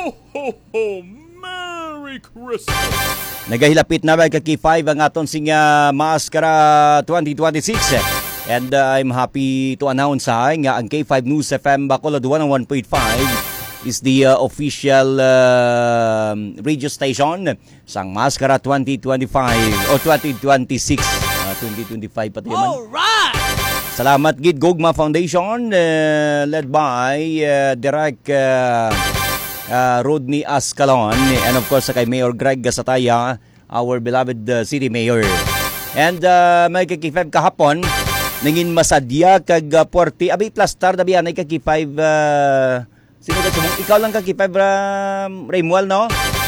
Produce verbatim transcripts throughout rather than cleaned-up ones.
Ho, ho! Merry Christmas! Nagahilapit na ba ka K five ang aton singa Maskara twenty twenty-six. And uh, I'm happy to announce ha, nga ang K five News F M Bacolod one oh one point five is the uh, official uh, radio station sang Maskara twenty twenty-five o twenty twenty-six. Uh, twenty twenty-five pati man. Alright! Salamat gid Gugma Foundation uh, led by uh, Direk uh, uh, Rodney Ascalon and of course kay Mayor Greg Gasataya, our beloved uh, city mayor. And uh, may K five kahapon nangin masadya kag uh, forty abi plus star dabi anay K five uh, sino ka sumong ikaw lang K five um, Raymuel no?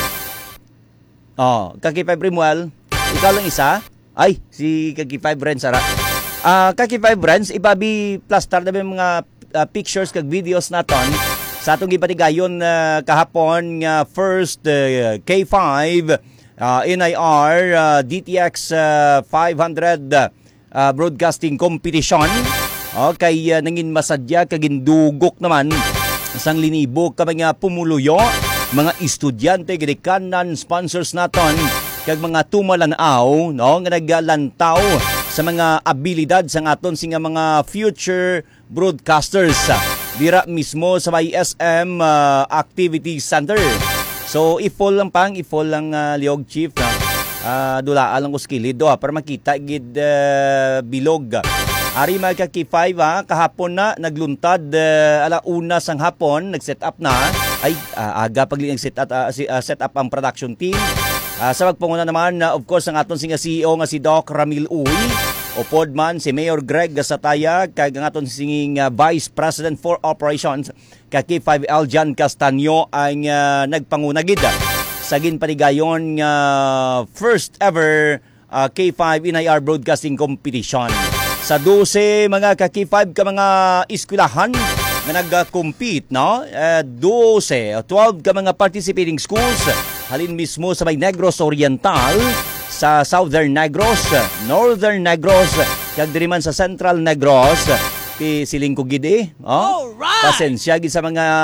Oh, K five Raymuel, ikaw lang isa? Ay, si K five Ren Sara. Ah, uh, K five Rens ibabi plus star dabi mga uh, pictures kag videos naton sa atong gipatigayon uh, kahapon nga uh, first uh, K five uh, N I R uh, D T X uh, five hundred uh, uh, broadcasting competition. Okay, uh, nangin masadya kagindugok naman sang linibog ka mga pumuluyo, mga estudyante gidikanan sponsors naton kag mga tumalanaw no nga naglantaw sa mga abilidad sang aton singa mga future broadcasters dira mismo sa may S M uh, Activity Center. So ifol lang pang ifol lang uh, liog chief na uh, dulaan lang ko skilled do ha, para makita gid uh, bilog. Ari mga K five ha, kahapon na nagluntad uh, ala una sang hapon, nag-set up na ay uh, aga pagli nag-set up uh, uh, set up ang production team. Uh, sa magpanguna naman uh, of course ang aton singa C E O nga si Doc Ramil Uy, upod man si Mayor Greg Gasataya kag ang aton singing uh, Vice President for Operations ka K five Eljan Castaño ang uh, nagpanguna gid sa ginpanigayon nga uh, first ever uh, K five N I R broadcasting competition. Sa twelve mga ka K five ka mga eskwelahan nga nag-compete no, uh, twelve, twelve ka mga participating schools halin mismo sa may Negros Oriental, sa Southern Negros, Northern Negros, kag diri man sa Central Negros, ti siling ko gid eh. Oh, pasensya gid sa mga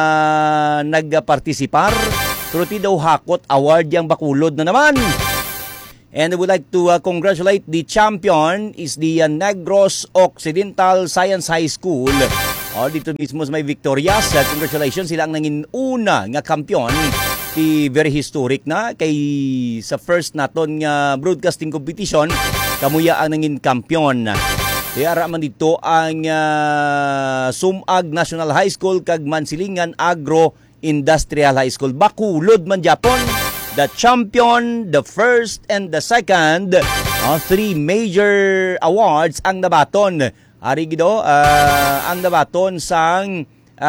nagpartisipar, pero ti daw hakot award yang Bacolod na naman. And I would like to uh, congratulate the champion is the uh, Negros Occidental Science High School. Oh, dito mismo sa may Victorias. Uh, congratulations, sila ang nangin una nga kampiyon. Ti very historic na kay sa first naton nga broadcasting competition, kamuya ang nangin kampiyon. Kaya ara man dito ang uh, Sumag National High School kag Mansilingan Agro Industrial High School. Bacolod man Japon. The champion, the first and the second, uh, three major awards ang nabaton. Ari gido uh, ang nabaton sang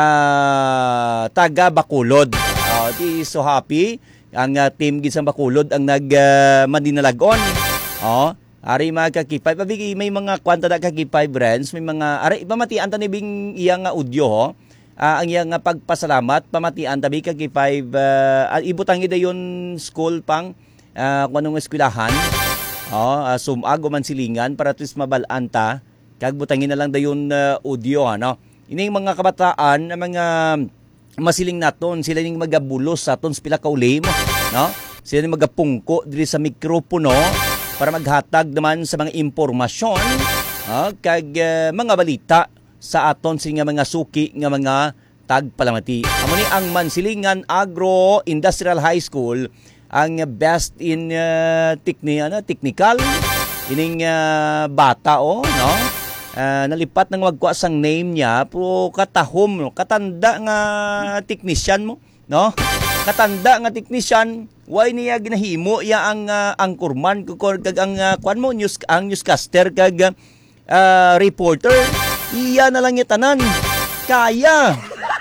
uh, taga Bacolod. Uh, di so happy ang uh, team gid sa Bacolod ang nag uh, madinalagon. Oh, ari mga ka K five may mga kwanta da ka K five friends, may mga ari pamatian ta ni bing iyang audio ho. Uh, ang iyang uh, pagpasalamat pamatian tabi kag K five uh, ibutang ida yon school pang uh, kunong eskwelahan oh uh, Sumag o Mansilingan para tis mabalaan ta kag butangin na lang dayon uh, audio ano ining mga kabataan na mga masiling naton sila ning magabulos sa aton pila ka ulim no sila ning magapungko diri sa mikropono para maghatag naman sa mga impormasyon uh, kag uh, mga balita sa aton sing mga suki nga mga tagpalamati. Amo ni ang Mansilingan Agro Industrial High School ang best in uh, techni ano technical ining uh, bata oh no. Uh, nalipat nang magkuha sang name niya pro katahom no katanda nga technician mo no. Katanda nga technician why niya ginahimo ya ang uh, angkurman kag ang uh, kwan mo news ang newscaster kag uh, reporter. Iya na lang itanan. Kaya.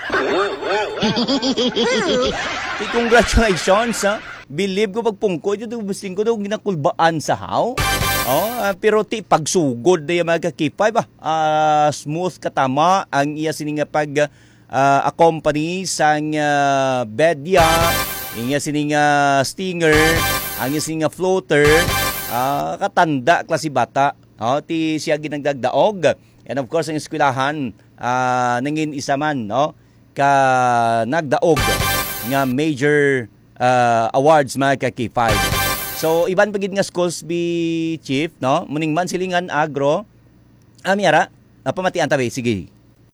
Congratulations ha. Believe ko pagpungko ito busing ko daw ginakulbaan sa how. Oh, uh, pero ti pagsugod na yung mga K five ah. Uh, smooth katama ang iya sininga pag uh, accompany sang uh, bedya, iya sininga stinger, ang iya sininga floater, uh, katanda klase bata. Oh, ti siya ginagdagdaog. And of course, ang eskwelahan, uh, nangin isa man, no? Ka nagdaog. nga major uh, awards mga ka-K five. So iban pagid nga schools bi chief no muning Mansilingan Agro amyara napamatian tabi sige.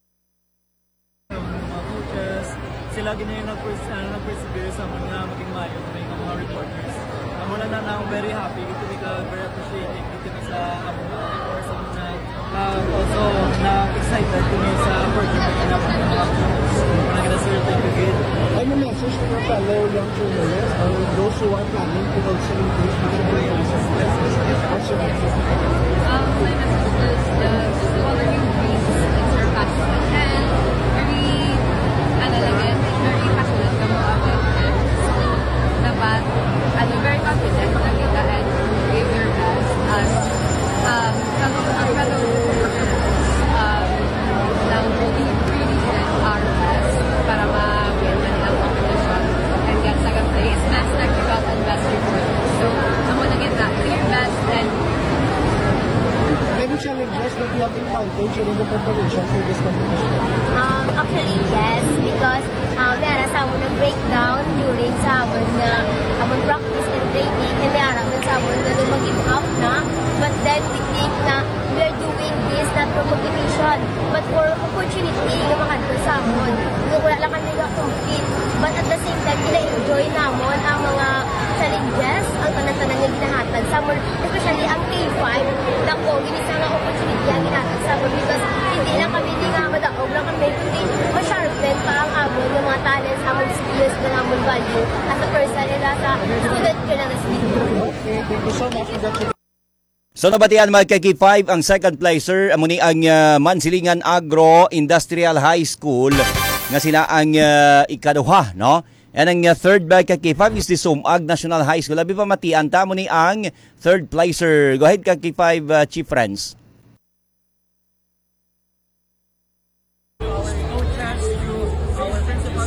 Mga coaches sila ginayon na nag-persevere sa mga maging mayo ng mga reporters. Amo na na I'm very happy ito ka very appreciating ito sa amo or sa mga uh, also na excited kami sa opportunity na mga mga sir thank you again. Any message to your fellow young journalists or those who are planning to also engage with the process? What's your message? Um, my message is uh, just follow your dreams and your passion. And very, ano lang yan, very passionate ka mo about it. So, dapat, ano, very confident na kita and give your best. And, um, fellow, uh, fellow professionals, um, now really, really did our best para ma-win na nilang competition and get second place, best technical and best reporter. So, I want to get that to your best and Any challenges that you have encountered during the preparation for this competition? Um, actually, yes, because um, meron sa amon na breakdown during sa amon na amon practice and training, and meron man sa amon na mag-give up na, but then we think na we are doing this not for competition, but for opportunity na makadto sa amon. Kung wala lang kami compete, but at the same time, ina-enjoy namon ang mga challenges, ang tanan-tanan nga ginahatag sa amon, especially ang K five, dako, ginisa nga opportunity ang ginahatag sa amon because hindi lang kami, hindi nga madaog lang kami, kundi ma-sharpen pa ang amon, yung mga talents, amon skills na amon value as a person nila sa student journalist. Okay, thank you so much. Congratulations. So nabatian mga ka-K five ang second placer amo ni ang uh, Mansilingan Agro Industrial High School nga sila ang uh, ikaduha no. And ang uh, third by ka-K five is the Sumag National High School. Labi pa matian ta mo ni ang third placer. Go ahead ka-K five uh, Chief Friends. Our coaches, through our principal,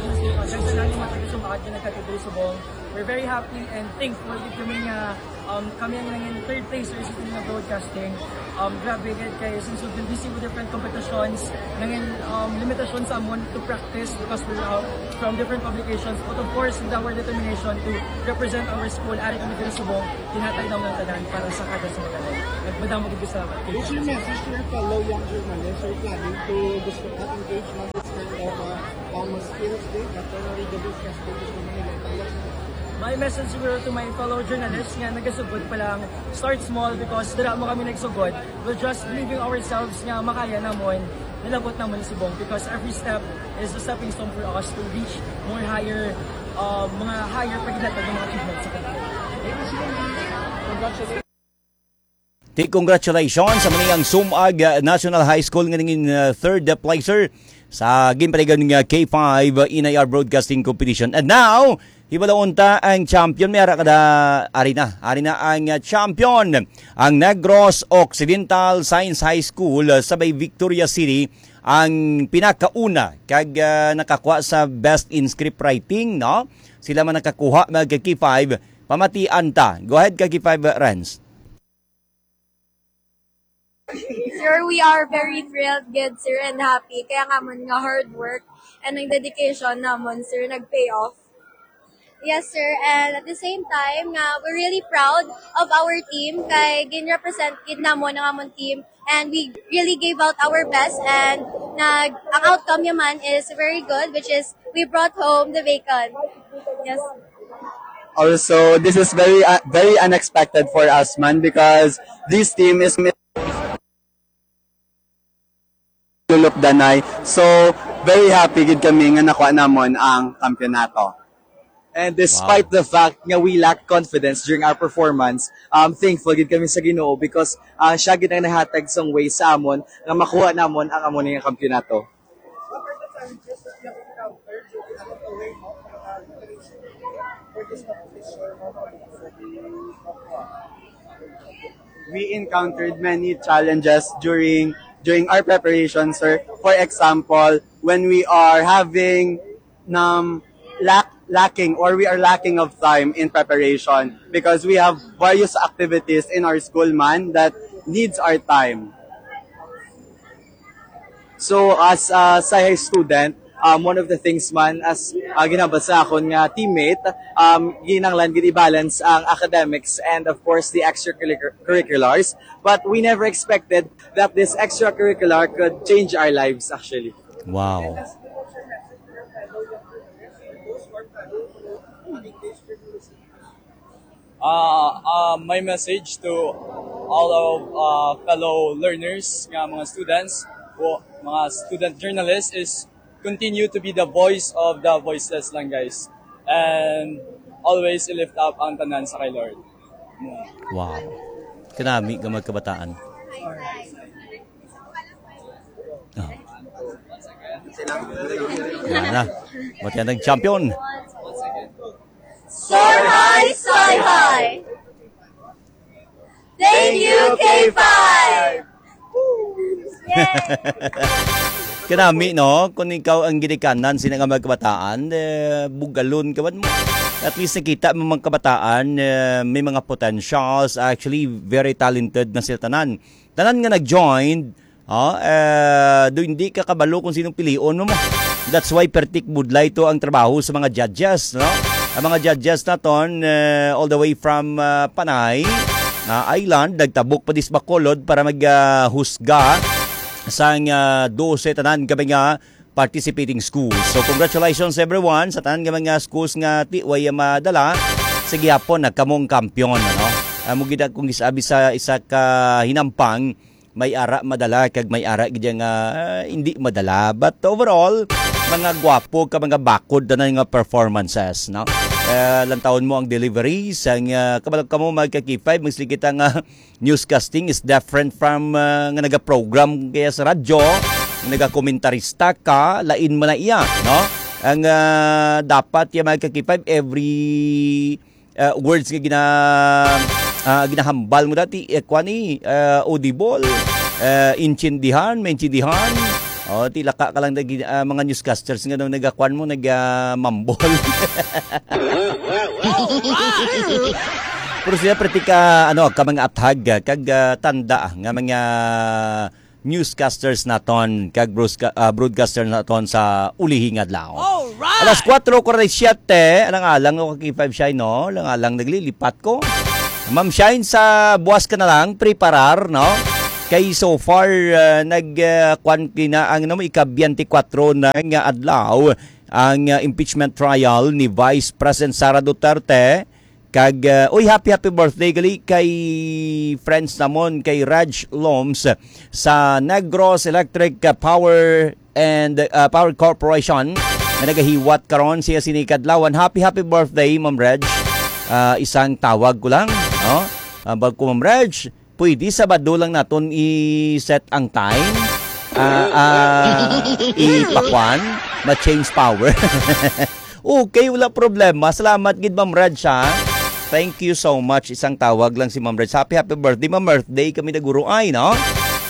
Subong. We're very happy and thankful that kami nga um, kami ang nangin third placers in the broadcasting. Um, grabe kay since we've been busy with different competitions, nangin um, limitation sa amon to practice because we're out from different publications. But of course, with our determination to represent our school, ari kami dito Subong, tinatay naman ang tanan para sa kada sa mga Nagbadang mo sa What's your message to your fellow young journalists who are planning to gusto at engage on this kind of uh, um, skills day that are already broadcasting this Manila? My message siguro to my fellow journalists nga nagasugod pa lang, start small because dala mo kami nagsugod. We're just believing ourselves nga makaya namon, nilabot namon si Bong because every step is a stepping stone for us to reach more higher, uh, mga higher pagkilatag ng mga achievements sa kanila. Congratulations. Take congratulations sa maning Sumag National High School nga ningin uh, third placer sa ginpaligan ng K five in I R Broadcasting Competition. And now, hibalaunta ang champion. May ara kada ari na. Ari na ang champion. Ang Negros Occidental Science High School sabay Victoria City ang pinakauna kag uh, nakakuha sa best in script writing, no? Sila man nakakuha mag K five. Pamatian ta. Go ahead ka K five Rans. Sir, we are very thrilled, good, sir, and happy. Kaya nga man nga hard work and ang dedication namon, sir, nag-pay off. Yes, sir, and at the same time, nga we're really proud of our team kay gin-represent gid namon ang amon team and we really gave out our best and nag ang outcome yaman is very good, which is we brought home the bacon. Yes. Also, this is very uh, very unexpected for us, man, because this team is Lulok Danay. So, very happy gid kami nga nakuha namon ang kampeonato. And despite wow. the fact nga we lack confidence during our performance, um, thankful gid kami sa Ginoo because uh, siya gid ang nahatag sang way sa amon nga makuha namon ang amon nga kampeonato. We encountered many challenges during during our preparation, sir. For example, when we are having um, lack lacking or we are lacking of time in preparation because we have various activities in our school, man, that needs our time. So as a S I student, um, one of the things man as uh, ginabasa akon nga teammate, um, ginanglan gid i-balance ang academics and of course the extracurriculars. But we never expected that this extracurricular could change our lives actually. Wow. Uh, uh, my message to all of uh, fellow learners, nga mga students, o mga student journalists is continue to be the voice of the voiceless lang guys. And always lift up ang tanan sa kay Lord. Wow. Kanami ka magkabataan. Oh. Yan na. Mati ang champion. Soar high, soar high. Thank you, K five! Kanami, no? Kung ikaw ang ginikanan, sina nga magkabataan, eh, bugalon ka mo. At least nakita mo mga kabataan, eh, may mga potentials, actually very talented na sila tanan. Tanan nga nag-join, oh, eh, do hindi ka kabalo kung sinong pilion mo mo. That's why pertik budlay to ang trabaho sa mga judges, no? Ang mga judges na ton, uh, all the way from uh, Panay uh, Island, nagtabok pa dis Bacolod para maghusga uh, sa uh, twelve tanan kami nga participating schools. So congratulations everyone sa tanan nga mga schools nga tiway madala. Sa gihapon nagkamong kampiyon, ano? Amo uh, gid kung gisabi sa isa ka hinampang, may ara madala kag may ara gid nga uh, hindi madala, but overall mga gwapo ka mga bakod na nga performances, no? Uh, lang taon mo ang delivery sang uh, kabalag ka mo magka K five magsi kita nga newscasting is different from uh, nga naga-program kaya sa radyo, naga-komentarista ka, lain mo na iya, no? Ang uh, dapat ya magka K five every uh, words nga gina uh, ginahambal mo dati eh, kwani uh, audible, uh, inchindihan, maintindihan. Oh, tila ka ka lang nag, uh, mga newscasters nga nung nagakwan mo, nag-mambol. Pero siya pratika, ano, ka mga athag, kag uh, tanda, nga mga newscasters naton, kag uh, broadcaster naton sa ulihing adlaw. Alright! Alas four forty-seven, alang-alang no, K five Shine, no? Alang-alang naglilipat ko. Ma'am Shine, sa buwas ka na lang, preparar, no? Kay so far uh, nag-kwan uh, kina ang no, ika-twenty-four na nga adlaw ang uh, impeachment trial ni Vice President Sara Duterte kag uh, oy happy happy birthday gali kay friends namon kay Raj Loms sa Negros Electric Power and uh, Power Corporation na nagahiwat karon siya sinikadlawan. Happy happy birthday Ma'am Raj. Uh, isang tawag ko lang, no? Uh, bag ko Ma'am Raj, pwede Sabado lang naton i-set ang time, uh, uh, ipakwan, ma-change power. Okay, wala problema. Salamat gid Ma'am Raj, ha? Thank you so much. Isang tawag lang si Ma'am Raj. Happy, happy birthday. Ma'am, birthday kami na guro ay, no?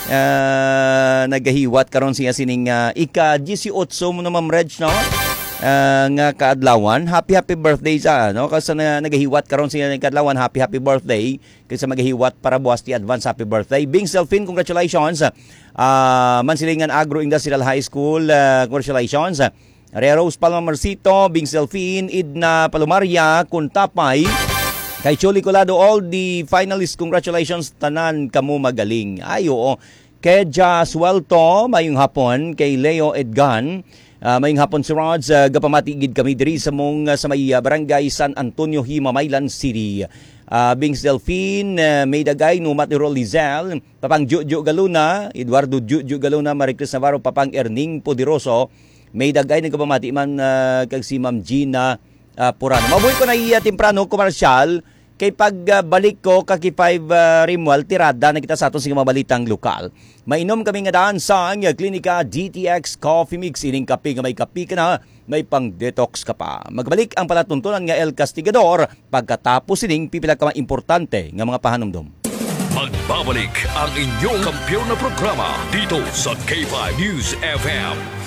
Uh, nagahiwat karon siya sining uh, ika-eighteen mo na Ma'am Raj, no? Uh, nga kaadlawan, happy happy birthday sa ano kasi na, nagahiwat karon siya ng kaadlawan, happy happy birthday kasi magahiwat para buwas ti advance happy birthday. Bing Selfin, congratulations. Uh, Mansilingan Agro Industrial High School, uh, congratulations. Reros Palma Marcito, Bing Selfin, Idna Palomaria, Kuntapay, kay Choli Colado, all the finalists, congratulations tanan kamo magaling. Ay oo. Kay Jas Welto, mayong hapon, kay Leo Edgan. Uh, maying hapon si Rods, uh, gapamatigid kami diri sa mong uh, sa may uh, barangay San Antonio, Himamaylan City. Uh, Bings Delphine, uh, may dagay, Numat ni Lizel, Papang Juju Galuna, Eduardo Juju Galuna, Maricris Navarro, Papang Erning Poderoso, may dagay ng kapamati man uh, kag si Ma'am Gina uh, Purano. Mabuhay ko na iya temprano komersyal, kay pagbalik uh, ko kaki five uh, Rimwal, tirada na kita sa aton sa mga balitang lokal. Mainom kami nga daan sa ang Klinika D T X Coffee Mix. Ining kape nga may kape ka na, may pang-detox ka pa. Magbalik ang palatuntunan nga El Castigador pagkatapos ining pipila ka importante nga mga pahanumdom. Magbabalik ang inyong kampiyon na programa dito sa K five News F M.